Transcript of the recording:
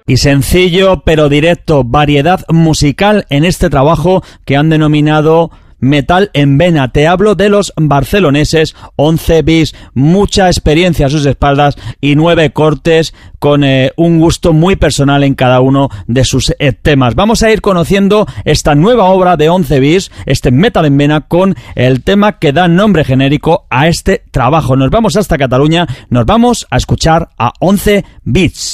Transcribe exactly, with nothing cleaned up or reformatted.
Y sencillo pero directo, variedad musical en este trabajo que han denominado Metal en Vena. Te hablo de los barceloneses once bis, mucha experiencia a sus espaldas y nueve cortes con eh, un gusto muy personal en cada uno de sus eh, temas. Vamos a ir conociendo esta nueva obra de once bis, este Metal en Vena, con el tema que da nombre genérico a este trabajo. Nos vamos hasta Cataluña, nos vamos a escuchar a once bis.